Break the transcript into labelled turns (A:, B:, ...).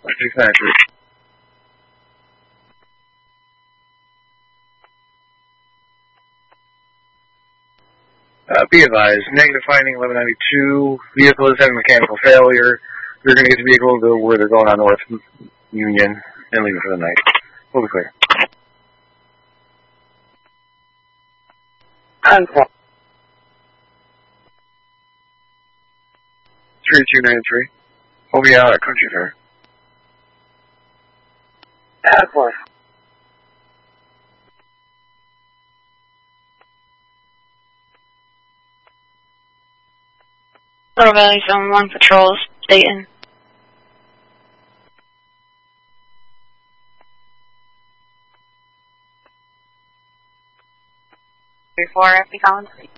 A: Exactly. Be advised, negative finding 1192. Vehicle is having mechanical failure. They're going to get the vehicle to where they're going on North Union and leave it for the night. We'll be clear.
B: Uncle.
A: 3293. We'll be out at Country Fair.
B: Airport.
C: Little Valley Zone 1 patrols, Dayton.
D: Before FB Collins.